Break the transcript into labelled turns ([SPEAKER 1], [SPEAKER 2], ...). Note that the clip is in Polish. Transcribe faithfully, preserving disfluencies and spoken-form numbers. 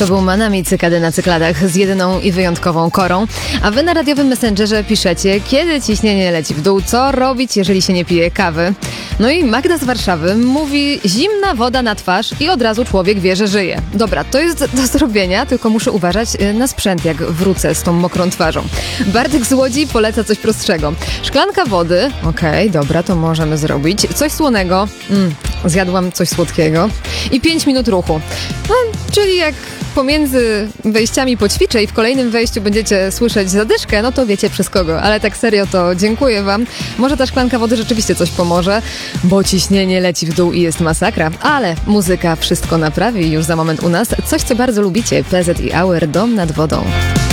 [SPEAKER 1] To był Manami Cykady na cykladach z jedyną i wyjątkową Korą. A wy na radiowym Messengerze piszecie, kiedy ciśnienie leci w dół, co robić, jeżeli się nie pije kawy. No i Magda z Warszawy mówi zimna woda na twarz i od razu człowiek wie, że żyje. Dobra, to jest do zrobienia, tylko muszę uważać na sprzęt, jak wrócę z tą mokrą twarzą. Bartek z Łodzi poleca coś prostszego. Szklanka wody, okej, okay, dobra, to możemy zrobić. Coś słonego, mm, zjadłam coś słodkiego. I pięć minut ruchu. No, czyli jak pomiędzy wejściami poćwiczę i w kolejnym wejściu będziecie słyszeć zadyszkę, no to wiecie przez kogo. Ale tak serio to dziękuję wam. Może ta szklanka wody rzeczywiście coś pomoże, bo ciśnienie leci w dół i jest masakra. Ale muzyka wszystko naprawi. Już za moment u nas coś, co bardzo lubicie. P Z i Auer, Dom nad wodą.